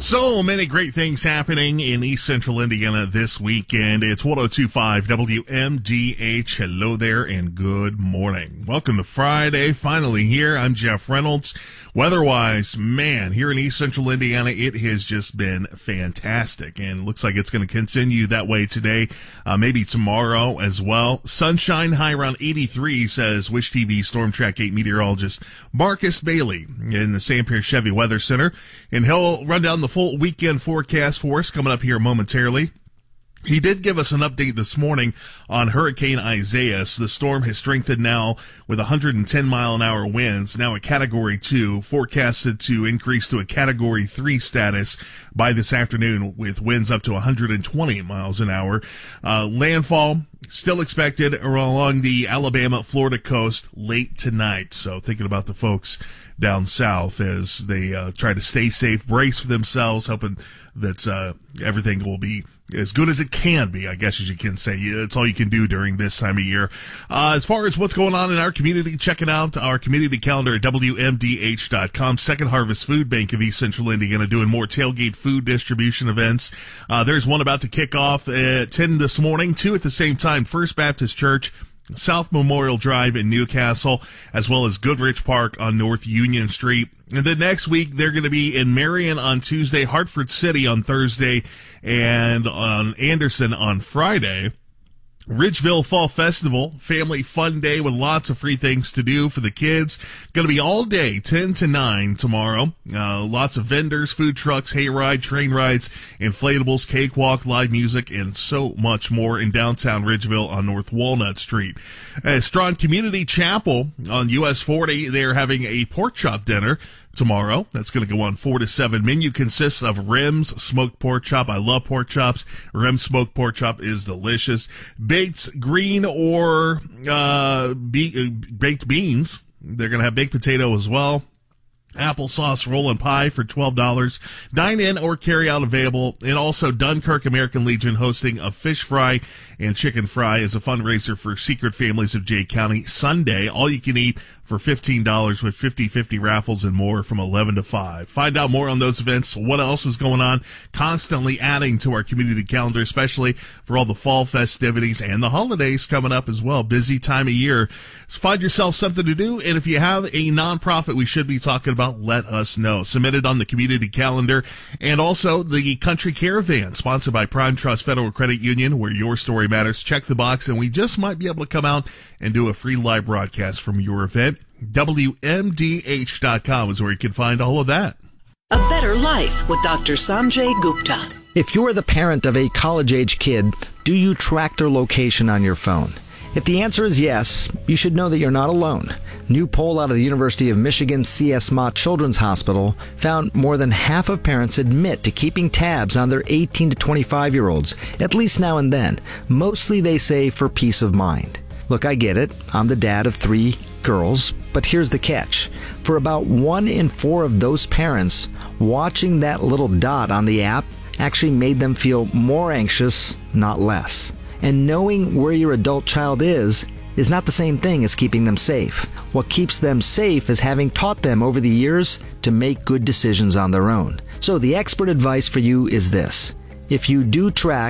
So many great things happening in East Central Indiana this weekend. It's 102.5 WMDH. Hello there and good morning. Welcome to Friday. Finally here. I'm Jeff Reynolds. Weather-wise, man, here in East Central Indiana, it has just been fantastic. And it looks like it's going to continue that way today, maybe tomorrow as well. Sunshine, high around 83, says Wish TV Storm Track 8 meteorologist Marcus Bailey in the Sam Pierce Chevy Weather Center. And he'll run down the full weekend forecast for us coming up here momentarily. He did give us an update this morning on Hurricane Isaias. The storm has strengthened now with 110-mile-an-hour winds, now a Category 2, forecasted to increase to a Category 3 status by this afternoon with winds up to 120 miles an hour. Landfall still expected along the Alabama-Florida coast late tonight. So thinking about the folks down south as they try to stay safe, brace for themselves, hoping that everything will be as good as it can be, I guess, as you can say. It's all you can do during this time of year. As far as what's going on in our community, checking out our community calendar at WMDH.com. Second Harvest Food Bank of East Central Indiana doing more tailgate food distribution events. There's one about to kick off at 10 this morning, 2 at the same time. First Baptist Church, South Memorial Drive in Newcastle, as well as Goodrich Park on North Union Street. And then next week, they're going to be in Marion on Tuesday, Hartford City on Thursday, and on Anderson on Friday. Ridgeville Fall Festival, family fun day with lots of free things to do for the kids. Going to be all day, 10 to 9 tomorrow. Lots of vendors, food trucks, hayride, train rides, inflatables, cakewalk, live music, and so much more in downtown Ridgeville on North Walnut Street. Strawn Community Chapel on US 40, they're having a pork chop dinner tomorrow. That's going to go on 4 to 7. Menu consists of Rim's smoked pork chop. I love pork chops. Rim's smoked pork chop is delicious. Baked green or baked beans. They're going to have baked potato as well. Applesauce roll and pie for $12. Dine in or carry out available. And also Dunkirk American Legion hosting a fish fry and chicken fry as a fundraiser for Secret Families of Jay County Sunday. All you can eat for $15 with 50/50 raffles and more from 11 to 5. Find out more on those events, what else is going on, constantly adding to our community calendar, especially for all the fall festivities and the holidays coming up as well. Busy time of year. So find yourself something to do, and if you have a nonprofit we should be talking about, let us know. Submit it on the community calendar. And also the Country Caravan, sponsored by Prime Trust Federal Credit Union, where your story matters. Check the box, and we just might be able to come out and do a free live broadcast from your event. WMDH.com is where you can find all of that. A Better Life with Dr. Sanjay Gupta. If you're the parent of a college-age kid, do you track their location on your phone? If the answer is yes, you should know that you're not alone. New poll out of the University of Michigan C.S. Mott Children's Hospital found more than half of parents admit to keeping tabs on their 18 to 25-year-olds, at least now and then. Mostly, they say, for peace of mind. Look, I get it. I'm the dad of 3 girls, but here's the catch. For about 1 in 4 of those parents, watching that little dot on the app actually made them feel more anxious, not less. And knowing where your adult child is not the same thing as keeping them safe. What keeps them safe is having taught them over the years to make good decisions on their own. So the expert advice for you is this. If you do track